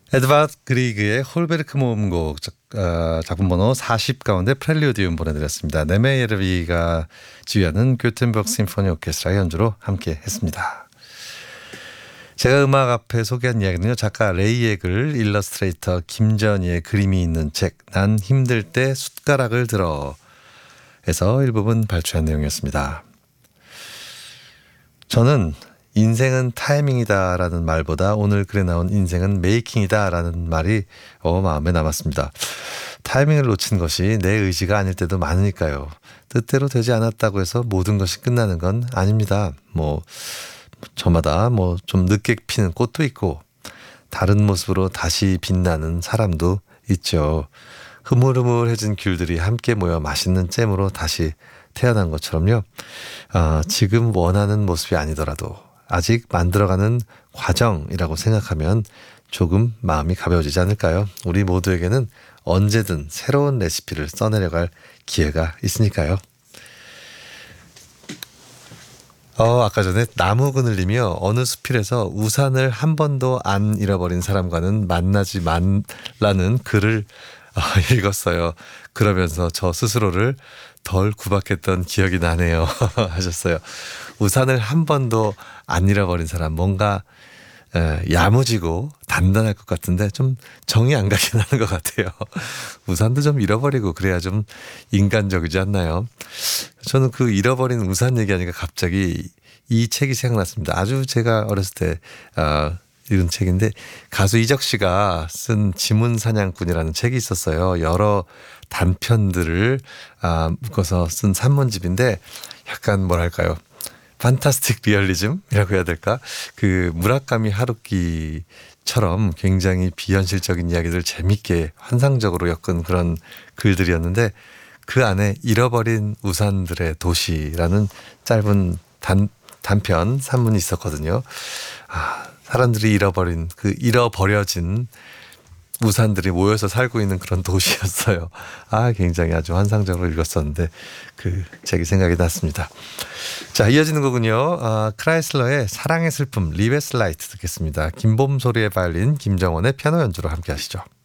에드바드 그리그의 홀베르크 모음곡 작품 번호 40 가운데 프렐리오디움 보내드렸습니다. 네메예르비가 지휘하는 교텐버그 심포니 오케스트라의 연주로 함께 했습니다. 제가 음악 앞에 소개한 이야기는요. 작가 레이의 글, 일러스트레이터 김전희의 그림이 있는 책 난 힘들 때 숟가락을 들어 에서 일부분 발췌한 내용이었습니다. 저는 인생은 타이밍이다라는 말보다 오늘 글에 나온 인생은 메이킹이다라는 말이 마음에 남았습니다. 타이밍을 놓친 것이 내 의지가 아닐 때도 많으니까요. 뜻대로 되지 않았다고 해서 모든 것이 끝나는 건 아닙니다. 저마다 좀 늦게 피는 꽃도 있고 다른 모습으로 다시 빛나는 사람도 있죠. 흐물흐물해진 귤들이 함께 모여 맛있는 잼으로 다시 태어난 것처럼요. 지금 원하는 모습이 아니더라도 아직 만들어가는 과정이라고 생각하면 조금 마음이 가벼워지지 않을까요? 우리 모두에게는 언제든 새로운 레시피를 써내려갈 기회가 있으니까요. 아까 전에 나무그늘님이요. 어느 수필에서 우산을 한 번도 안 잃어버린 사람과는 만나지 말라는 글을 읽었어요. 그러면서 저 스스로를 덜 구박했던 기억이 나네요. 하셨어요. 우산을 한 번도 안 잃어버린 사람, 뭔가 야무지고 단단할 것 같은데 좀 정이 안 가긴 하는 것 같아요. 우산도 좀 잃어버리고 그래야 좀 인간적이지 않나요? 저는 그 잃어버린 우산 얘기하니까 갑자기 이 책이 생각났습니다. 아주 제가 어렸을 때 읽은 책인데 가수 이적 씨가 쓴 지문사냥꾼이라는 책이 있었어요. 여러 단편들을 묶어서 쓴 산문집인데 약간 뭐랄까요. 판타스틱 리얼리즘이라고 해야 될까? 그 무라카미 하루키처럼 굉장히 비현실적인 이야기들 재밌게 환상적으로 엮은 그런 글들이었는데 그 안에 잃어버린 우산들의 도시라는 짧은 단편 산문이 있었거든요. 사람들이 잃어버려진 우산들이 모여서 살고 있는 그런 도시였어요. 굉장히 아주 환상적으로 읽었었는데 그 책이 생각이 났습니다. 자, 이어지는 곡은요. 크라이슬러의 사랑의 슬픔, 리베스 라이트 듣겠습니다. 김봄소리의 바이올린, 김정원의 피아노 연주로 함께 하시죠.